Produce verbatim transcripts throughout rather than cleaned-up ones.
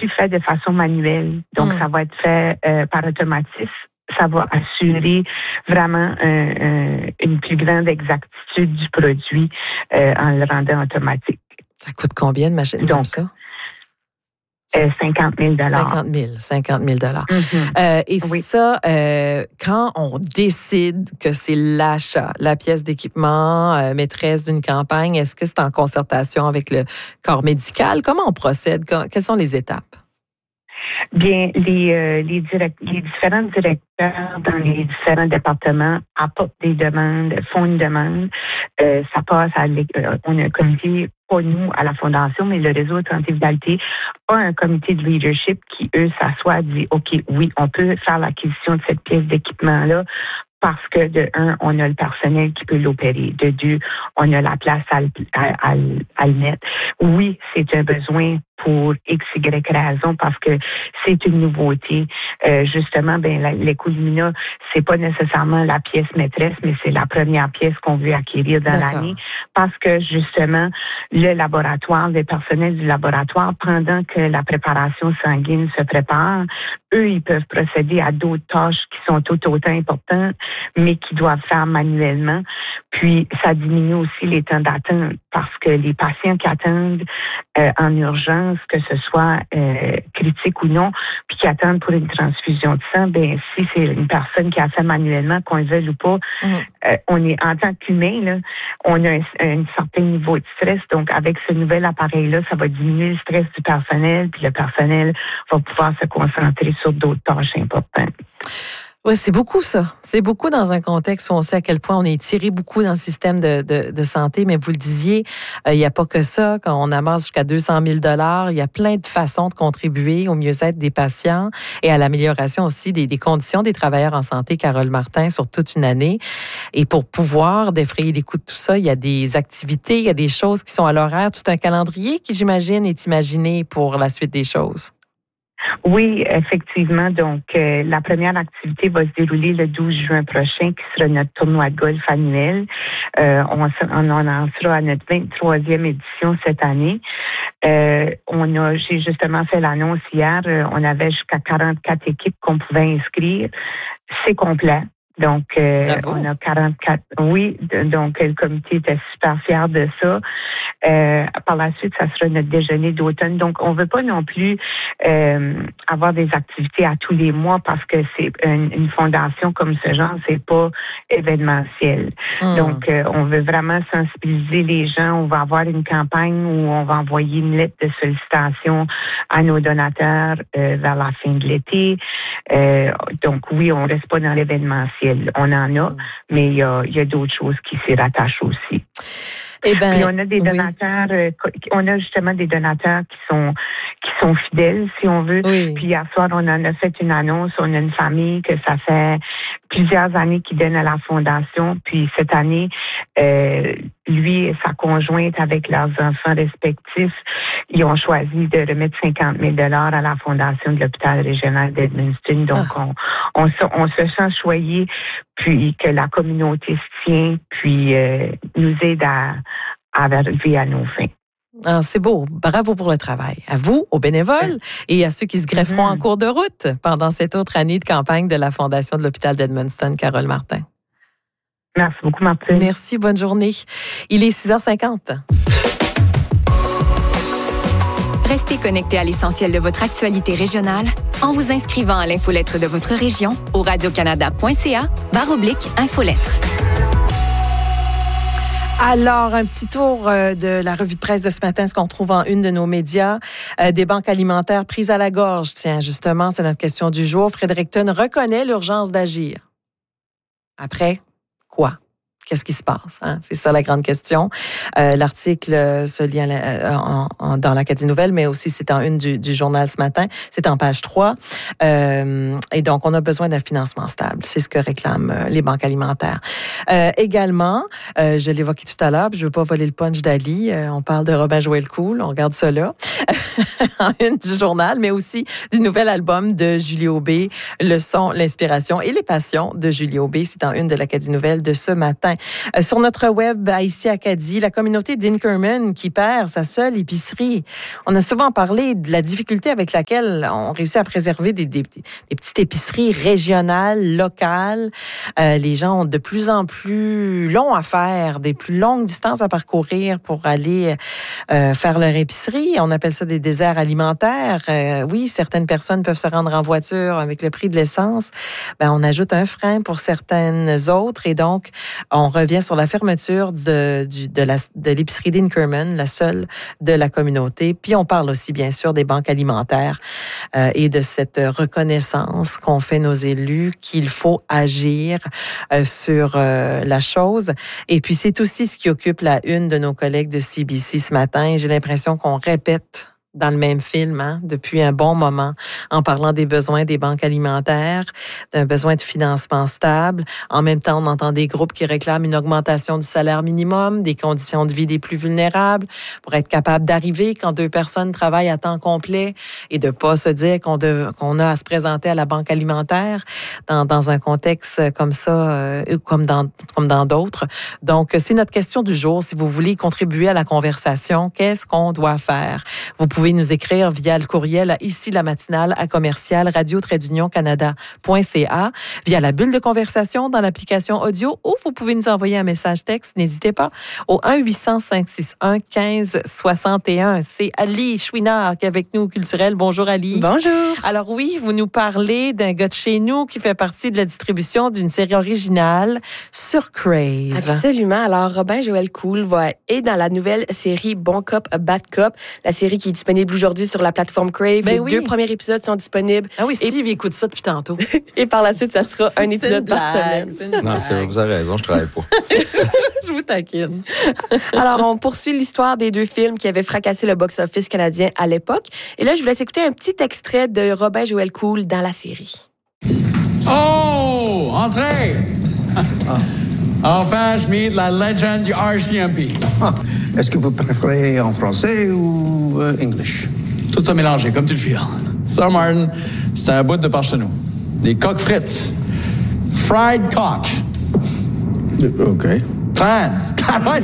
aussi fait de façon manuelle. Donc, mm. ça va être fait euh, par automatisme. Ça va assurer vraiment euh, euh, une plus grande exactitude du produit euh, en le rendant automatique. Ça coûte combien de machines Donc, comme ça? Euh, cinquante mille dollars. cinquante mille, cinquante mille dollars. Mm-hmm. Euh, et oui. ça, euh, quand on décide que c'est l'achat, la pièce d'équipement euh, maîtresse d'une campagne, est-ce que c'est en concertation avec le corps médical? Comment on procède? Quelles sont les étapes? Bien, les, euh, les, direct, les différents directeurs dans les différents départements apportent des demandes, font une demande. Euh, ça passe à euh, on a un comité, pas nous à la Fondation, mais le réseau de santé vitalité a un comité de leadership qui, eux, s'assoient et disent, OK, oui, on peut faire l'acquisition de cette pièce d'équipement-là parce que, de un, on a le personnel qui peut l'opérer. De deux, on a la place à, à, à, à le mettre. Oui, c'est un besoin pour X, Y raison parce que c'est une nouveauté. Euh, justement, ben l'Écolumina, c'est pas nécessairement la pièce maîtresse, mais c'est la première pièce qu'on veut acquérir dans D'accord. l'année parce que, justement, le laboratoire, le personnel du laboratoire, pendant que la préparation sanguine se prépare, eux, ils peuvent procéder à d'autres tâches qui sont tout autant importantes, mais qui doivent faire manuellement. Puis, ça diminue aussi les temps d'attente parce que les patients qui attendent euh, en urgence, que ce soit euh, critique ou non, puis qui attendent pour une transfusion de sang, ben si c'est une personne qui a fait manuellement, qu'on le veuille ou pas, mmh. euh, on est en tant qu'humain, là, on a un, un certain niveau de stress. Donc, avec ce nouvel appareil-là, ça va diminuer le stress du personnel, puis le personnel va pouvoir se concentrer sur d'autres tâches importantes. Oui, c'est beaucoup ça. C'est beaucoup dans un contexte où on sait à quel point on est tiré beaucoup dans le système de, de, de santé. Mais vous le disiez, il euh, n'y a pas que ça. Quand on amasse jusqu'à deux cent mille dollars, il y a plein de façons de contribuer au mieux-être des patients et à l'amélioration aussi des, des conditions des travailleurs en santé, Carole Martin, sur toute une année. Et pour pouvoir défrayer les coûts de tout ça, il y a des activités, il y a des choses qui sont à l'horaire, tout un calendrier qui, j'imagine, est imaginé pour la suite des choses. Oui, effectivement. Donc, euh, la première activité va se dérouler le douze juin prochain, qui sera notre tournoi de golf annuel. Euh, on, on en sera à notre vingt-troisième édition cette année. Euh, on a, j'ai justement fait l'annonce hier. Euh, on avait jusqu'à quarante-quatre équipes qu'on pouvait inscrire. C'est complet. Donc, euh, on a quarante-quatre. Oui, donc le comité était super fier de ça. Euh, par la suite, ça sera notre déjeuner d'automne. Donc, on veut pas non plus euh, avoir des activités à tous les mois parce que c'est une, une fondation comme ce genre, c'est pas événementiel. Mmh. Donc, euh, on veut vraiment sensibiliser les gens. On va avoir une campagne où on va envoyer une lettre de sollicitation à nos donateurs euh, vers la fin de l'été. Euh, donc, oui, on reste pas dans l'événementiel. On en a, mmh. mais il y a, y a d'autres choses qui s'y rattachent aussi. Eh ben, Puis on a des donateurs, oui. euh, on a justement des donateurs qui sont qui sont fidèles, si on veut. Oui. Puis hier soir, on en a fait une annonce. On a une famille que ça fait plusieurs années qui donne à la fondation. Puis cette année, euh, lui et sa conjointe, avec leurs enfants respectifs, ils ont choisi de remettre cinquante mille dollars à la fondation de l'hôpital régional d'Edmundston. Donc, ah. on, on, se, on se sent choyé, puis que la communauté se tient, puis euh, nous aide à, à arriver à nos fins. Ah, c'est beau. Bravo pour le travail. À vous, aux bénévoles et à ceux qui se grefferont mmh. en cours de route pendant cette autre année de campagne de la Fondation de l'hôpital d'Edmundston, Carole Martin. Merci beaucoup, Martine. Merci, bonne journée. Il est six heures cinquante. Restez connectés à l'essentiel de votre actualité régionale en vous inscrivant à l'infolettre de votre région au radiocanada.ca barre oblique infolettre. Alors, un petit tour de la revue de presse de ce matin, ce qu'on trouve en une de nos médias. Euh, des banques alimentaires prises à la gorge. Tiens, justement, c'est notre question du jour. Fredericton reconnaît l'urgence d'agir. Après, quoi? Qu'est-ce qui se passe? Hein? C'est ça la grande question. Euh, l'article euh, se lit euh, en, en, dans l'Acadie Nouvelle, mais aussi c'est en une du, du journal ce matin. C'est en page trois. Euh, et donc, on a besoin d'un financement stable. C'est ce que réclament euh, les banques alimentaires. Euh, également, euh, je l'évoquais tout à l'heure, puis je ne veux pas voler le punch d'Ali. Euh, on parle de Robin Joël Cool. On regarde ça là. en une du journal, mais aussi du nouvel album de Julie Aubé, Le son, l'inspiration et les passions de Julie Aubé. C'est en une de l'Acadie Nouvelle de ce matin. Euh, sur notre web, ici à Acadie, la communauté d'Inkerman qui perd sa seule épicerie. On a souvent parlé de la difficulté avec laquelle on réussit à préserver des, des, des petites épiceries régionales, locales. Euh, les gens ont de plus en plus long à faire, des plus longues distances à parcourir pour aller euh, faire leur épicerie. On appelle ça des déserts alimentaires. Euh, oui, certaines personnes peuvent se rendre en voiture avec le prix de l'essence. Ben, on ajoute un frein pour certaines autres et donc on revient sur la fermeture de, du, de, la, de l'épicerie d'Inkerman, la seule de la communauté. Puis on parle aussi bien sûr des banques alimentaires euh, et de cette reconnaissance qu'ont fait nos élus qu'il faut agir euh, sur euh, la chose. Et puis c'est aussi ce qui occupe la une de nos collègues de C B C ce matin. J'ai l'impression qu'on répète dans le même film, hein, depuis un bon moment, en parlant des besoins des banques alimentaires, d'un besoin de financement stable. En même temps, on entend des groupes qui réclament une augmentation du salaire minimum, des conditions de vie des plus vulnérables, pour être capable d'arriver quand deux personnes travaillent à temps complet et de pas se dire qu'on, de, qu'on a à se présenter à la banque alimentaire dans, dans un contexte comme ça, euh, comme dans, comme dans d'autres. Donc, c'est notre question du jour. Si vous voulez contribuer à la conversation, qu'est-ce qu'on doit faire? Vous pouvez nous écrire via le courriel à ici la matinale à commercial radio tiret union canada point c a, via la bulle de conversation dans l'application audio, ou vous pouvez nous envoyer un message texte, n'hésitez pas, au un huit cents cinq six un un cinq soixante et un. C'est Ali Chouinard qui est avec nous au Culturel. Bonjour Ali. Bonjour. Alors oui, vous nous parlez d'un gars de chez nous qui fait partie de la distribution d'une série originale sur Crave. Absolument. Alors Robin Joël Cool va être dans la nouvelle série Bon Cop, Bad Cop, la série qui est disponible aujourd'hui sur la plateforme Crave. Ben Les oui. deux premiers épisodes sont disponibles. Ah oui, Steve, et... il écoute ça depuis tantôt. Et par la suite, ça sera un épisode par semaine. Non, c'est, vous avez raison, je travaille pas. Je vous taquine. Alors, on poursuit l'histoire des deux films qui avaient fracassé le box-office canadien à l'époque. Et là, je vous laisse écouter un petit extrait de Robin Joël Cool dans la série. Oh! Entrez! Enfin, je meet la légende du R C M P. Ah, est-ce que vous préférez en français ou euh, English? Tout ça mélangé, comme tu le files. Sir Martin, c'est un bout de par chez nous. Des coques frites. Fried cock. OK. Clans. Clans,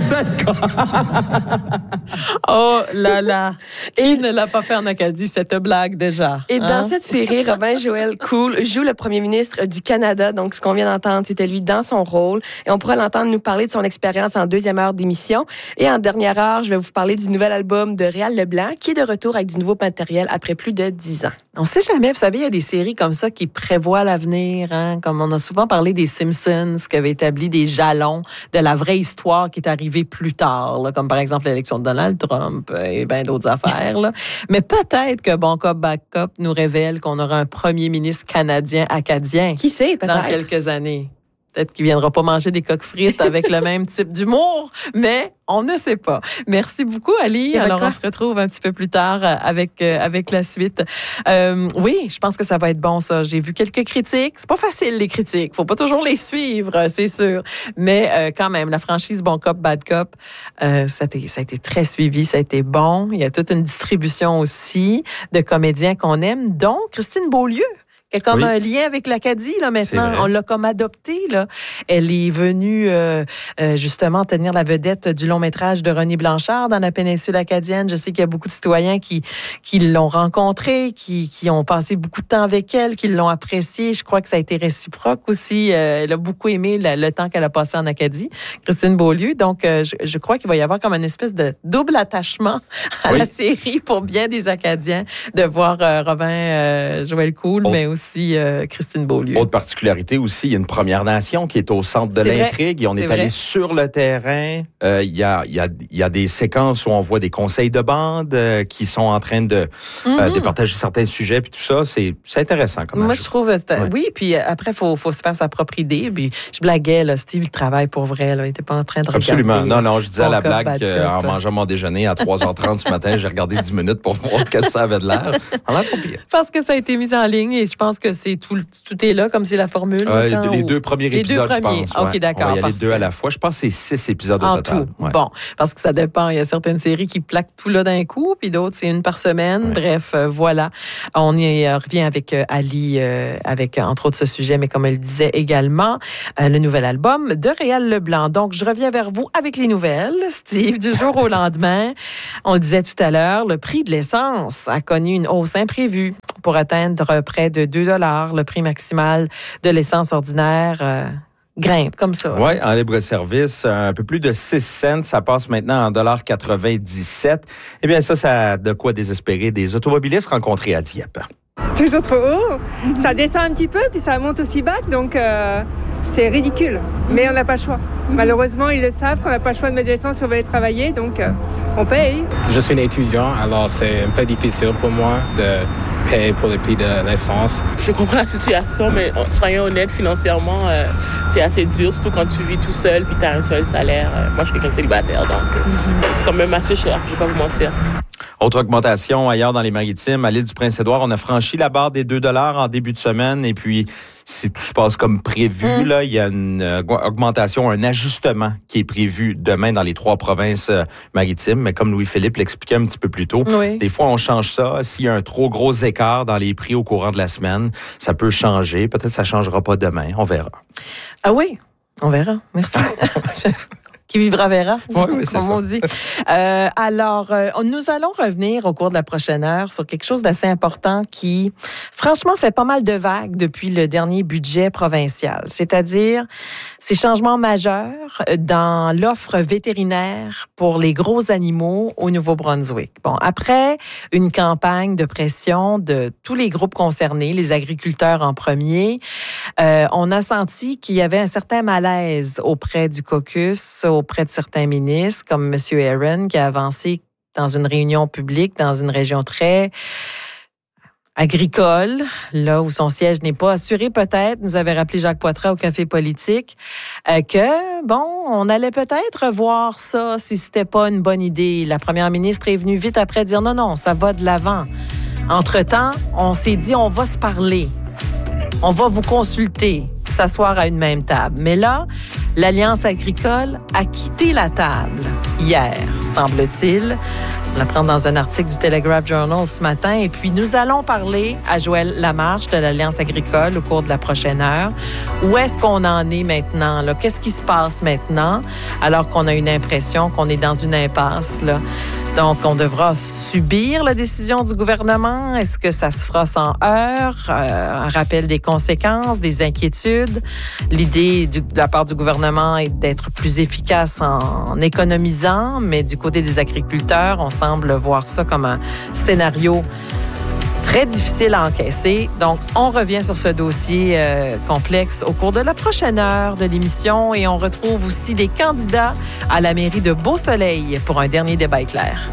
Oh là là. Et il ne l'a pas fait en Acadie, cette blague déjà. Et dans hein? cette série, Robin Joël Cool joue le premier ministre du Canada. Donc, ce qu'on vient d'entendre, c'était lui dans son rôle. Et on pourra l'entendre nous parler de son expérience en deuxième heure d'émission. Et en dernière heure, je vais vous parler du nouvel album de Réal Leblanc, qui est de retour avec du nouveau matériel après plus de dix ans. On sait jamais, vous savez, il y a des séries comme ça qui prévoient l'avenir, hein? Comme on a souvent parlé des Simpsons, qui avaient établi des jalons de la vraie histoire qui est arrivée plus tard, là, comme par exemple l'élection de Donald Trump et bien d'autres affaires. Là. Mais peut-être que Bon Cop, Bad Cop nous révèle qu'on aura un premier ministre canadien acadien. Qui sait, peut-être? Dans quelques années. Peut-être qu'il ne viendra pas manger des coques frites avec le même type d'humour, mais on ne sait pas. Merci beaucoup, Ali. Alors, on se retrouve un petit peu plus tard avec, euh, avec la suite. Euh, oui, je pense que ça va être bon, ça. J'ai vu quelques critiques. C'est pas facile, les critiques. Faut pas toujours les suivre, c'est sûr. Mais euh, quand même, la franchise Bon Cop, Bad Cop, euh, ça, a été, ça a été très suivi, ça a été bon. Il y a toute une distribution aussi de comédiens qu'on aime, dont Christine Beaulieu. Elle a comme oui. un lien avec l'Acadie, là, maintenant. On l'a comme adoptée, là. Elle est venue, euh, euh, justement, tenir la vedette du long-métrage de René Blanchard dans la péninsule acadienne. Je sais qu'il y a beaucoup de citoyens qui, qui l'ont rencontrée, qui, qui ont passé beaucoup de temps avec elle, qui l'ont appréciée. Je crois que ça a été réciproque aussi. Euh, elle a beaucoup aimé le, le temps qu'elle a passé en Acadie, Christine Beaulieu. Donc, euh, je, je crois qu'il va y avoir comme une espèce de double attachement à oui. la série pour bien des Acadiens de voir euh, Robin euh, Joël Cool, oh. mais aussi aussi euh, Christine Beaulieu. Autre particularité aussi, il y a une Première Nation qui est au centre de c'est l'intrigue. Vrai. Et on est, est allé sur le terrain. Euh, il, y a, il, y a, il y a des séquences où on voit des conseils de bande euh, qui sont en train de, mm-hmm. euh, de partager certains sujets. Puis tout ça, c'est, c'est intéressant. Comme Moi, je trouve... Ouais. Oui, puis après, il faut, faut se faire sa propre idée. Puis je blaguais, là, Steve, il travaille pour vrai. Là, il n'était pas en train de regarder. Absolument. Non, non, je disais à la blague qu'en mangeant mon déjeuner à trois heures trente ce matin, j'ai regardé dix minutes pour voir ce que ça avait de l'air. On a pas pire. Parce que ça a été mis en ligne et je pense pense que c'est tout, tout est là, comme c'est la formule. Euh, maintenant, les ou... deux premiers les épisodes, deux premiers. je pense. OK, d'accord. On va y aller deux que... à la fois. Je pense que c'est six épisodes au en total. tout. Ouais. Bon, parce que ça dépend. Il y a certaines séries qui plaquent tout là d'un coup, puis d'autres, c'est une par semaine. Ouais. Bref, euh, voilà. On y euh, revient avec euh, Ali, euh, avec entre autres ce sujet, mais comme elle disait également, euh, le nouvel album de Réal Leblanc. Donc, je reviens vers vous avec les nouvelles, Steve, du jour au lendemain. On le disait tout à l'heure, le prix de l'essence a connu une hausse imprévue pour atteindre près de deux dollars. Le prix maximal de l'essence ordinaire euh, grimpe comme ça. Oui, en libre-service, un peu plus de six cents. Ça passe maintenant en un dollar quatre-vingt-dix-sept. Eh bien, ça, ça a de quoi désespérer des automobilistes rencontrés à Dieppe. Toujours trop haut. Ça descend un petit peu, puis ça monte aussi bas, donc euh, c'est ridicule. Mais on n'a pas le choix. Malheureusement, ils le savent qu'on n'a pas le choix de mettre de l'essence si on veut aller travailler, donc euh, on paye. Je suis un étudiant, alors c'est un peu difficile pour moi de payer pour le prix de l'essence. Je comprends la situation, mais soyons honnêtes, financièrement, euh, c'est assez dur, surtout quand tu vis tout seul puis tu as un seul salaire. Euh, moi, je suis quelqu'un de célibataire, donc euh, mm-hmm. c'est quand même assez cher, je ne vais pas vous mentir. Autre augmentation ailleurs dans les Maritimes, à l'île du Prince-Édouard, on a franchi la barre des deux dollars en début de semaine et puis si tout se passe comme prévu, mmh. là, il y a une euh, augmentation, un ajustement qui est prévu demain dans les trois provinces euh, maritimes. Mais comme Louis-Philippe l'expliquait un petit peu plus tôt, oui. des fois on change ça. S'il y a un trop gros écart dans les prix au courant de la semaine, ça peut changer. Peut-être que ça changera pas demain. On verra. Ah oui, on verra. Merci. Qui vivra verra, oui, oui, c'est comme ça. on dit. Euh, alors, euh, nous allons revenir au cours de la prochaine heure sur quelque chose d'assez important qui, franchement, fait pas mal de vagues depuis le dernier budget provincial, c'est-à-dire ces changements majeurs dans l'offre vétérinaire pour les gros animaux au Nouveau-Brunswick. Bon, après une campagne de pression de tous les groupes concernés, les agriculteurs en premier, euh, on a senti qu'il y avait un certain malaise auprès du caucus, auprès de certains ministres, comme M. Aaron, qui a avancé dans une réunion publique dans une région très agricole, là où son siège n'est pas assuré peut-être, nous avait rappelé Jacques Poitras au Café politique, euh, que, bon, on allait peut-être voir ça si c'était pas une bonne idée. La première ministre est venue vite après dire non, non, ça va de l'avant. Entre-temps, on s'est dit, on va se parler. On va vous consulter, s'asseoir à une même table. Mais là, l'Alliance agricole a quitté la table hier, semble-t-il. On l'apprend dans un article du Telegraph Journal ce matin. Et puis, nous allons parler à Joël Lamarche de l'Alliance agricole au cours de la prochaine heure. Où est-ce qu'on en est maintenant, là? Qu'est-ce qui se passe maintenant, alors qu'on a une impression qu'on est dans une impasse, là? Donc, on devra subir la décision du gouvernement. Est-ce que ça se fera sans heurts? Euh, un rappel des conséquences, des inquiétudes. L'idée du, de la part du gouvernement est d'être plus efficace en, en économisant, mais du côté des agriculteurs, on semble voir ça comme un scénario très difficile à encaisser. Donc, on revient sur ce dossier euh, complexe au cours de la prochaine heure de l'émission et on retrouve aussi les candidats à la mairie de Beau-Soleil pour un dernier débat éclair.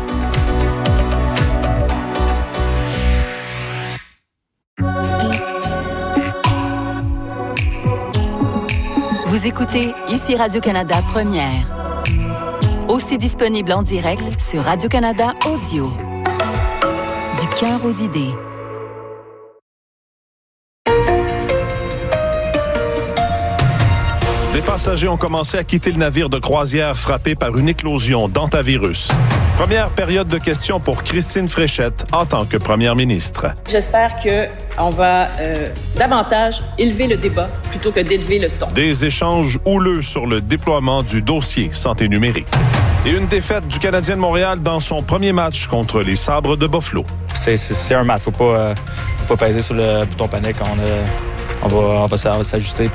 Vous écoutez ici Radio-Canada Première. Aussi disponible en direct sur Radio-Canada Audio. Du cœur aux idées. Des passagers ont commencé à quitter le navire de croisière frappé par une éclosion d'hantavirus. Première période de questions pour Christine Fréchette en tant que première ministre. J'espère qu'on va euh, davantage élever le débat plutôt que d'élever le ton. Des échanges houleux sur le déploiement du dossier santé numérique. Et une défaite du Canadien de Montréal dans son premier match contre les Sabres de Buffalo. C'est, c'est, c'est un match, faut pas, euh, faut pas peser sur le bouton panique. On, a, on, va, on, va, on va s'ajuster.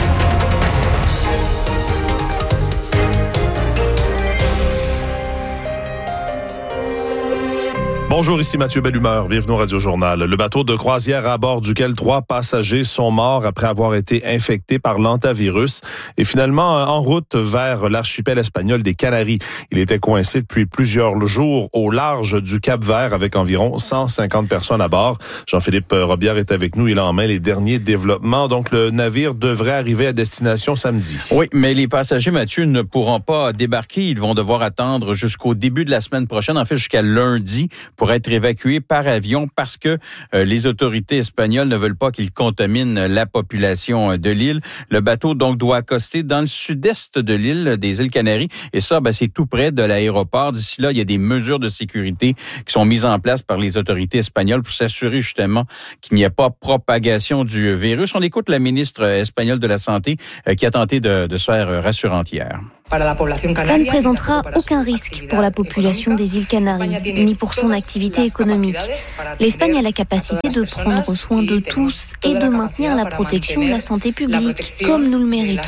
Bonjour, ici Mathieu Bellumeur. Bienvenue au Radio Journal. Le bateau de croisière à bord duquel trois passagers sont morts après avoir été infectés par l'hantavirus est finalement en route vers l'archipel espagnol des Canaries. Il était coincé depuis plusieurs jours au large du Cap-Vert avec environ cent cinquante personnes à bord. Jean-Philippe Robillard est avec nous. Il a en main les derniers développements. Donc, le navire devrait arriver à destination samedi. Oui, mais les passagers, Mathieu, ne pourront pas débarquer. Ils vont devoir attendre jusqu'au début de la semaine prochaine, en fait jusqu'à lundi, pour pour être évacué par avion parce que euh, les autorités espagnoles ne veulent pas qu'il contamine la population de l'île. Le bateau donc doit accoster dans le sud-est de l'île, des îles Canaries, et ça, ben, c'est tout près de l'aéroport. D'ici là, il y a des mesures de sécurité qui sont mises en place par les autorités espagnoles pour s'assurer justement qu'il n'y a pas propagation du virus. On écoute la ministre espagnole de la Santé euh, qui a tenté de, de se faire rassurante hier. Cela ne présentera aucun risque pour la population des îles Canaries, ni pour son activité économique. L'Espagne a la capacité de prendre soin de tous et de maintenir la protection de la santé publique, comme nous le méritons.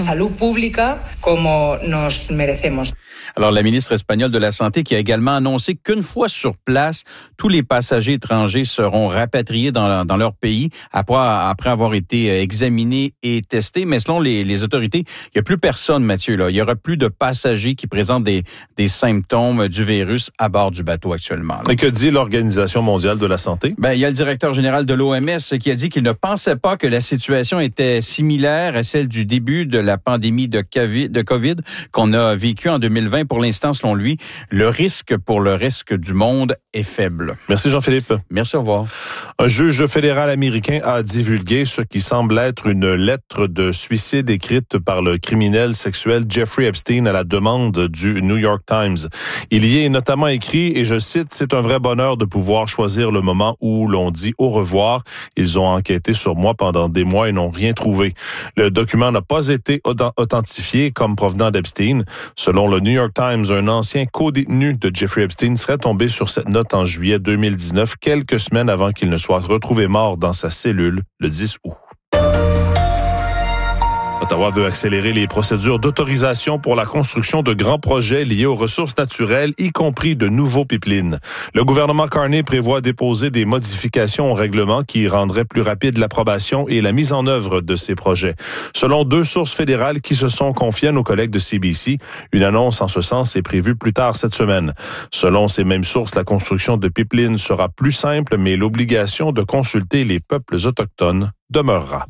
Alors, la ministre espagnole de la Santé qui a également annoncé qu'une fois sur place, tous les passagers étrangers seront rapatriés dans, dans leur pays après, après avoir été examinés et testés. Mais selon les, les autorités, il n'y a plus personne, Mathieu. Là. Il y aura plus de passagers qui présentent des, des symptômes du virus à bord du bateau actuellement. Là. Et que dit l'Organisation mondiale de la santé? Ben, il y a le directeur général de l'O M S qui a dit qu'il ne pensait pas que la situation était similaire à celle du début de la pandémie de COVID qu'on a vécue en deux mille vingt. Pour l'instant, selon lui, le risque pour le reste du monde est faible. Merci Jean-Philippe. Merci, au revoir. Un juge fédéral américain a divulgué ce qui semble être une lettre de suicide écrite par le criminel sexuel Jeffrey Epstein à la demande du New York Times. Il y est notamment écrit, et je cite, « C'est un vrai bonheur de pouvoir choisir le moment où l'on dit au revoir. Ils ont enquêté sur moi pendant des mois et n'ont rien trouvé. » Le document n'a pas été authentifié comme provenant d'Epstein. Selon le New York Times, un ancien co-détenu de Jeffrey Epstein serait tombé sur cette note en juillet deux mille dix-neuf, quelques semaines avant qu'il ne soit retrouvé mort dans sa cellule le dix août. Ottawa veut accélérer les procédures d'autorisation pour la construction de grands projets liés aux ressources naturelles, y compris de nouveaux pipelines. Le gouvernement Carney prévoit déposer des modifications au règlement qui rendraient plus rapide l'approbation et la mise en œuvre de ces projets. Selon deux sources fédérales qui se sont confiées à nos collègues de C B C, une annonce en ce sens est prévue plus tard cette semaine. Selon ces mêmes sources, la construction de pipelines sera plus simple, mais l'obligation de consulter les peuples autochtones demeurera.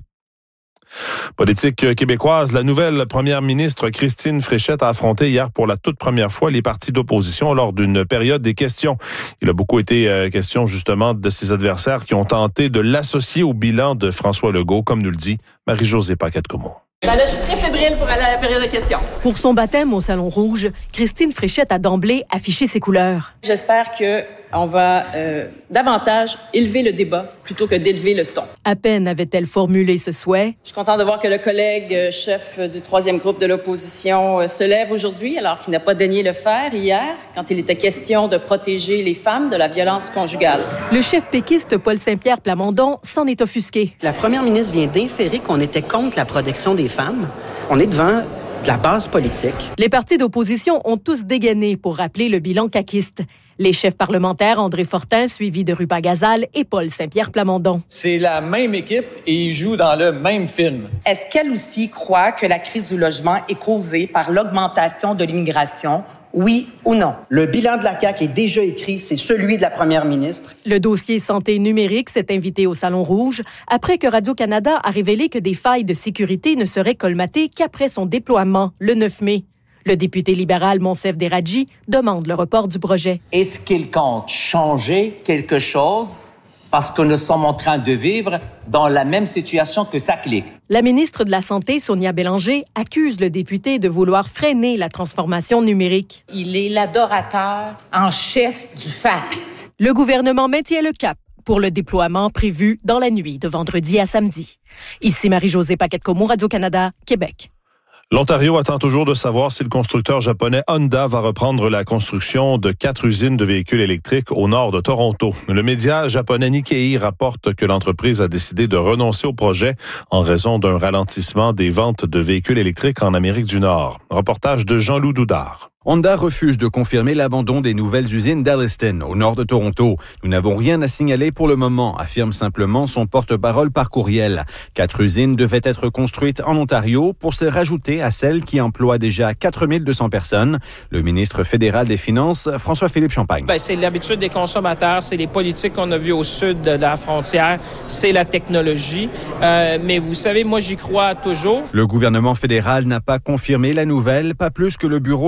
Politique québécoise, la nouvelle première ministre Christine Fréchette a affronté hier pour la toute première fois les partis d'opposition lors d'une période des questions. Il a beaucoup été question justement de ses adversaires qui ont tenté de l'associer au bilan de François Legault, comme nous le dit Marie-Josée Paquette-Comeau. Ben là, je suis très fébrile pour aller à la période de questions. Pour son baptême au Salon Rouge, Christine Fréchette a d'emblée affiché ses couleurs. J'espère que on va euh, davantage élever le débat plutôt que d'élever le ton. À peine avait-elle formulé ce souhait. Je suis contente de voir que le collègue euh, chef du troisième groupe de l'opposition euh, se lève aujourd'hui, alors qu'il n'a pas daigné le faire hier, quand il était question de protéger les femmes de la violence conjugale. Le chef péquiste Paul Saint-Pierre Plamondon s'en est offusqué. La première ministre vient d'inférer qu'on était contre la protection des femmes. On est devant de la base politique. Les partis d'opposition ont tous dégainé pour rappeler le bilan caquiste. Les chefs parlementaires André Fortin, suivi de Rupa Gazal, et Paul Saint-Pierre Plamondon. C'est la même équipe et ils jouent dans le même film. Est-ce qu'elle aussi croit que la crise du logement est causée par l'augmentation de l'immigration? Oui ou non? Le bilan de la C A Q est déjà écrit, c'est celui de la première ministre. Le dossier santé numérique s'est invité au Salon Rouge après que Radio-Canada a révélé que des failles de sécurité ne seraient colmatées qu'après son déploiement le neuf mai. Le député libéral Monsef Deradji demande le report du projet. Est-ce qu'il compte changer quelque chose parce que nous sommes en train de vivre dans la même situation que ça clique? La ministre de la Santé, Sonia Bélanger, accuse le député de vouloir freiner la transformation numérique. Il est l'adorateur en chef du fax. Le gouvernement maintient le cap pour le déploiement prévu dans la nuit de vendredi à samedi. Ici Marie-Josée Paquette-Comeau, Radio-Canada, Québec. L'Ontario attend toujours de savoir si le constructeur japonais Honda va reprendre la construction de quatre usines de véhicules électriques au nord de Toronto. Le média japonais Nikkei rapporte que l'entreprise a décidé de renoncer au projet en raison d'un ralentissement des ventes de véhicules électriques en Amérique du Nord. Reportage de Jean-Loup Doudard. Honda refuse de confirmer l'abandon des nouvelles usines d'Alliston, au nord de Toronto. Nous n'avons rien à signaler pour le moment, affirme simplement son porte-parole par courriel. Quatre usines devaient être construites en Ontario pour se rajouter à celles qui emploient déjà quatre mille deux cents personnes. Le ministre fédéral des Finances, François-Philippe Champagne. Ben, c'est l'habitude des consommateurs, c'est les politiques qu'on a vues au sud de la frontière, c'est la technologie. Euh, mais vous savez, moi, j'y crois toujours. Le gouvernement fédéral n'a pas confirmé la nouvelle, pas plus que le bureau de Doug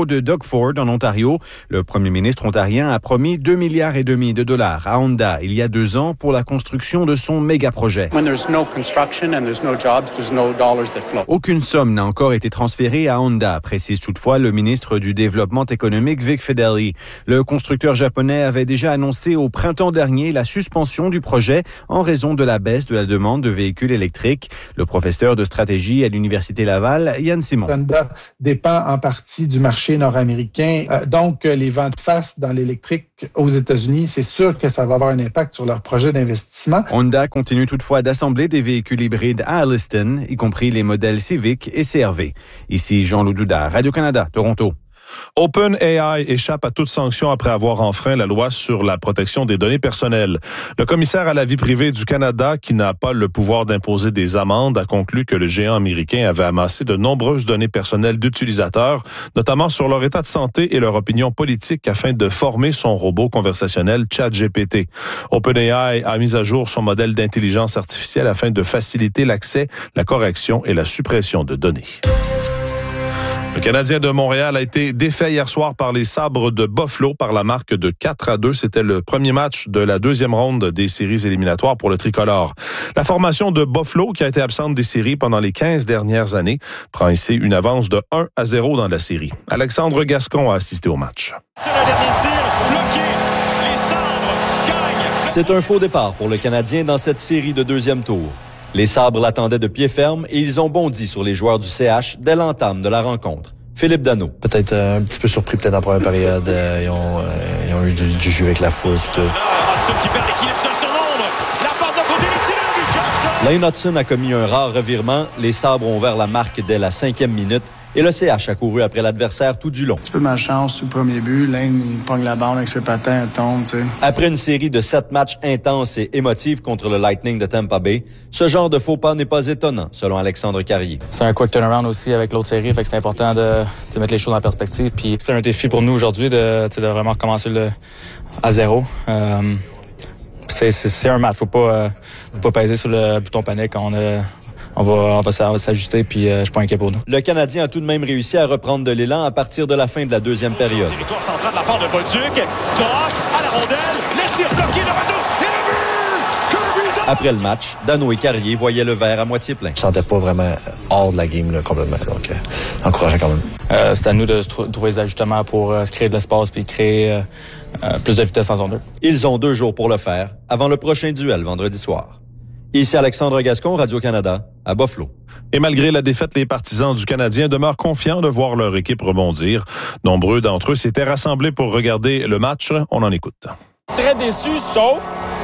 Pickford, en Ontario. Le premier ministre ontarien a promis deux milliards et demi de dollars à Honda il y a deux ans pour la construction de son méga-projet. Aucune somme n'a encore été transférée à Honda, précise toutefois le ministre du Développement économique Vic Fedeli. Le constructeur japonais avait déjà annoncé au printemps dernier la suspension du projet en raison de la baisse de la demande de véhicules électriques. Le professeur de stratégie à l'Université Laval, Yann Simon. Honda dépend en partie du marché nord-américain. Euh, donc, les vents de face dans l'électrique aux États-Unis, c'est sûr que ça va avoir un impact sur leur projet d'investissement. Honda continue toutefois d'assembler des véhicules hybrides à Alliston, y compris les modèles Civic et C R V. Ici Jean-Loup Doudard, Radio-Canada, Toronto. OpenAI échappe à toute sanction après avoir enfreint la loi sur la protection des données personnelles. Le commissaire à la vie privée du Canada, qui n'a pas le pouvoir d'imposer des amendes, a conclu que le géant américain avait amassé de nombreuses données personnelles d'utilisateurs, notamment sur leur état de santé et leur opinion politique, afin de former son robot conversationnel ChatGPT. OpenAI a mis à jour son modèle d'intelligence artificielle afin de faciliter l'accès, la correction et la suppression de données. Le Canadien de Montréal a été défait hier soir par les Sabres de Buffalo par la marque de quatre à deux. C'était le premier match de la deuxième ronde des séries éliminatoires pour le tricolore. La formation de Buffalo, qui a été absente des séries pendant les quinze dernières années, prend ici une avance de un à zéro dans la série. Alexandre Gascon a assisté au match. Sur le dernier tir, bloqué, les Sabres gagnent. C'est un faux départ pour le Canadien dans cette série de deuxième tour. Les Sabres l'attendaient de pied ferme et ils ont bondi sur les joueurs du C H dès l'entame de la rencontre. Philippe Danault. Peut-être euh, un petit peu surpris, peut-être en première période. Euh, ils, ont, euh, ils ont eu du, du jeu avec la foule. Puis tout. Hudson qui perd l'équilibre seul sur l'ombre. La passe de côté, les tirs. Lane Hudson a commis un rare revirement. Les Sabres ont ouvert la marque dès la cinquième minute. Et le C H a couru après l'adversaire tout du long. Un petit peu malchance sur le premier but. Lane, il pogne la bande avec ses patins, elle tombe, tu sais. Après une série de sept matchs intenses et émotifs contre le Lightning de Tampa Bay, ce genre de faux pas n'est pas étonnant, selon Alexandre Carrier. C'est un quick turnaround aussi avec l'autre série, fait que c'est important de, de mettre les choses en perspective. Puis c'est un défi pour nous aujourd'hui de, de vraiment recommencer le, à zéro. Euh, c'est, c'est, c'est un match, faut pas, euh, faut pas peser sur le bouton panique quand on a... On va, on va s'ajuster, puis euh, je suis pas inquiet pour nous. Le Canadien a tout de même réussi à reprendre de l'élan à partir de la fin de la deuxième période. Territoire central de la part de Bolduc. Doc à la rondelle. Les tirs bloqués de retour. Et le but! Kirby Doc! Après le match, Danault et Carrier voyaient le verre à moitié plein. Je sentais pas vraiment hors de la game là, complètement. Donc, euh, encourageant quand même. Euh, c'est à nous de trou- trouver des ajustements pour euh, se créer de l'espace puis créer euh, euh, plus de vitesse en zone deux. Ils ont deux jours pour le faire, avant le prochain duel vendredi soir. Ici Alexandre Gascon, Radio-Canada, à Buffalo. Et malgré la défaite, les partisans du Canadien demeurent confiants de voir leur équipe rebondir. Nombreux d'entre eux s'étaient rassemblés pour regarder le match. On en écoute. Très déçus, sauf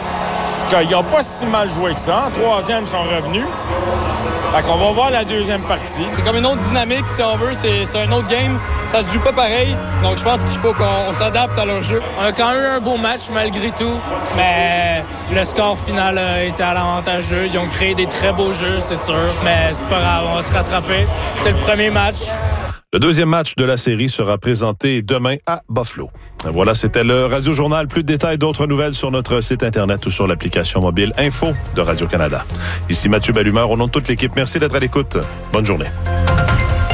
qu'ils n'ont pas si mal joué que ça. En troisième, ils sont revenus. Fait qu'on va voir la deuxième partie. C'est comme une autre dynamique, si on veut. C'est, c'est un autre game. Ça se joue pas pareil. Donc, je pense qu'il faut qu'on s'adapte à leur jeu. On a quand même eu un beau match, malgré tout. Mais le score final a été à l'avantage d'eux. Ils ont créé des très beaux jeux, c'est sûr. Mais c'est pas grave, on va se rattraper. C'est le premier match. Le deuxième match de la série sera présenté demain à Buffalo. Voilà, c'était le Radio Journal. Plus de détails, d'autres nouvelles sur notre site Internet ou sur l'application mobile Info de Radio-Canada. Ici Mathieu Bellumeur, au nom de toute l'équipe, merci d'être à l'écoute. Bonne journée.